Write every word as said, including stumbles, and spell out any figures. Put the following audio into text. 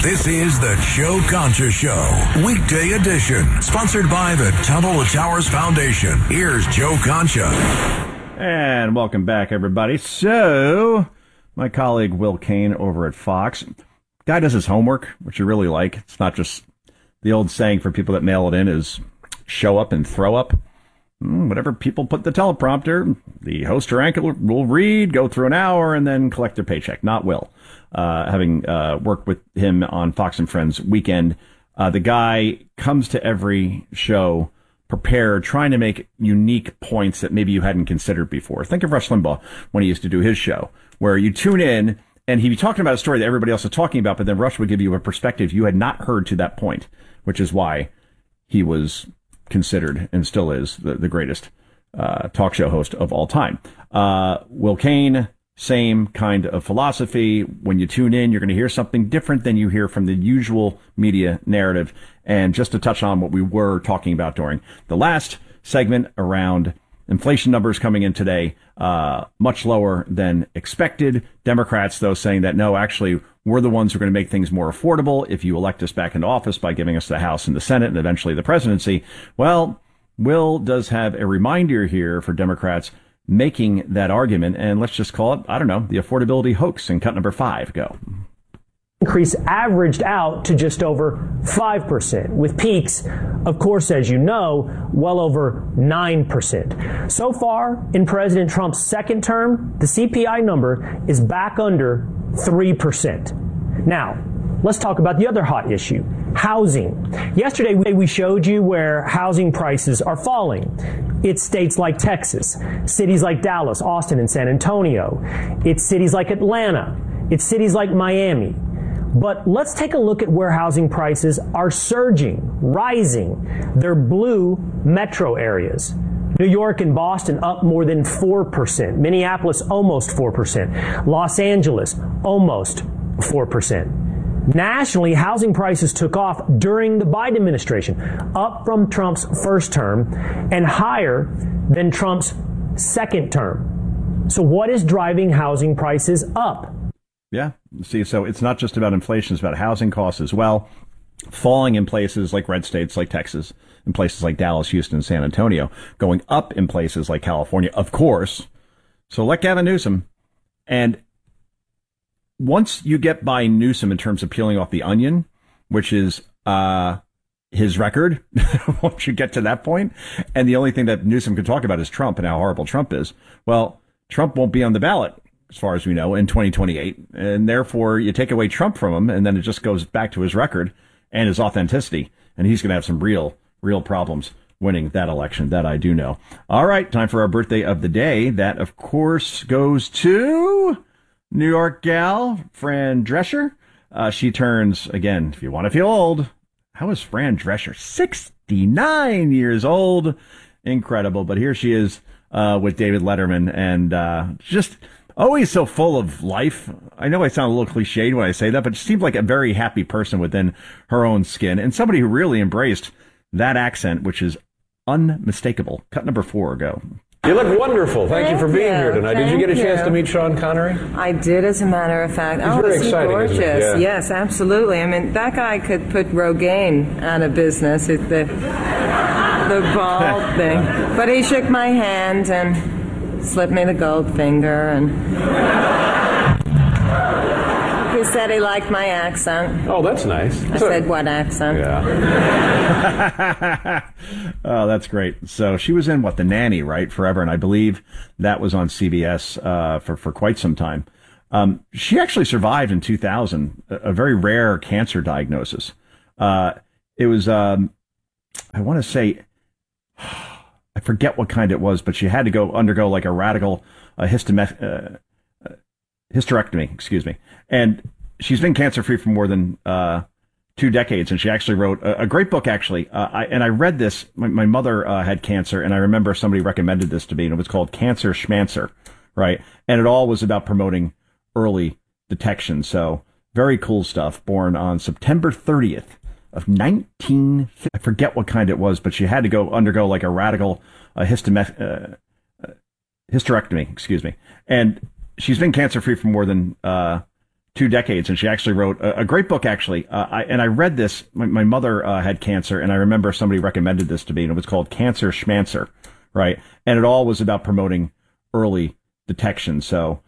This is the Joe Concha Show, weekday edition, sponsored by the Tunnel to Towers Foundation. Here's Joe Concha. And welcome back, everybody. So, my colleague Will Cain over at Fox, guy does his homework, which you really like. It's not just the old saying for people that mail it in is show up and throw up. Whatever people put the teleprompter, the host or anchor will read, go through an hour, and then collect their paycheck. Not Will. Uh, having uh, worked with him on Fox and Friends Weekend, uh, the guy comes to every show prepared, trying to make unique points that maybe you hadn't considered before. Think of Rush Limbaugh when he used to do his show, where you tune in and he'd be talking about a story that everybody else is talking about, but then Rush would give you a perspective you had not heard to that point, which is why he was considered and still is the, the greatest uh, talk show host of all time. Uh, Will Cain, same kind of philosophy. When you tune in, you're going to hear something different than you hear from the usual media narrative. And just to touch on what we were talking about during the last segment around inflation numbers coming in today, uh, much lower than expected. Democrats, though, saying that, no, actually, we're the ones who are going to make things more affordable if you elect us back into office by giving us the House and the Senate and eventually the presidency. Well, Will does have a reminder here for Democrats making that argument. And let's just call it, I don't know, the affordability hoax in cut number five. Go. Increase averaged out to just over five percent, with peaks, of course, as you know, well over nine percent. So far, in President Trump's second term, the C P I number is back under three percent. Now, let's talk about the other hot issue, housing. Yesterday, we showed you where housing prices are falling. It's states like Texas, cities like Dallas, Austin, and San Antonio. It's cities like Atlanta. It's cities like Miami. But let's take a look at where housing prices are surging, rising. They're blue metro areas. New York and Boston up more than four percent. Minneapolis almost four percent. Los Angeles almost four percent. Nationally, housing prices took off during the Biden administration, up from Trump's first term and higher than Trump's second term. So what is driving housing prices up? Yeah. See, so it's not just about inflation, it's about housing costs as well, falling in places like red states like Texas, in places like Dallas, Houston, San Antonio, going up in places like California, of course. So elect Gavin Newsom. And once you get by Newsom in terms of peeling off the onion, which is uh, his record, once you get to that point, and the only thing that Newsom can talk about is Trump and how horrible Trump is, well, Trump won't be on the ballot, as far as we know, in twenty twenty-eight. And therefore, you take away Trump from him, and then it just goes back to his record and his authenticity. And he's going to have some real, real problems winning that election. That I do know. All right, time for our birthday of the day. That, of course, goes to New York gal, Fran Drescher. Uh, she turns, again, if you want to feel old, how is Fran Drescher? sixty-nine years old. Incredible. But here she is uh, with David Letterman, and uh, just always so full of life. I know I sound a little cliched when I say that, but she seemed like a very happy person within her own skin, and somebody who really embraced that accent, which is unmistakable. Cut number four, go. You look wonderful. Thank, Thank you for being you. here tonight. Thank did you get a chance you. to meet Sean Connery? I did, as a matter of fact. He's oh, very is he exciting, gorgeous? Isn't he? Yeah. Yes, absolutely. I mean, that guy could put Rogaine out of business. It's the the bald thing. But he shook my hand and slipped me the gold finger, and he said he liked my accent. Oh, that's nice. I so, said, what accent? Yeah. Oh, that's great. So she was in, what, The Nanny, right, forever, and I believe that was on C B S uh, for, for quite some time. Um, she actually survived in two thousand, a, a very rare cancer diagnosis. Uh, it was, um, I want to say, I forget what kind it was, but she had to go undergo like a radical uh, histome- uh, uh, hysterectomy, excuse me. And she's been cancer-free for more than uh, two decades, and she actually wrote a, a great book, actually. Uh, I, and I read this. My, my mother uh, had cancer, and I remember somebody recommended this to me, and it was called Cancer Schmancer, right? And it all was about promoting early detection. So very cool stuff. Born on September thirtieth. Of nineteen fifty, I forget what kind it was, but she had to go undergo like a radical uh, histome- uh, uh, hysterectomy, excuse me. And she's been cancer-free for more than uh, two decades, and she actually wrote a, a great book, actually. Uh, I, and I read this. My, my mother uh, had cancer, and I remember somebody recommended this to me, and it was called Cancer Schmancer, right? And it all was about promoting early detection. So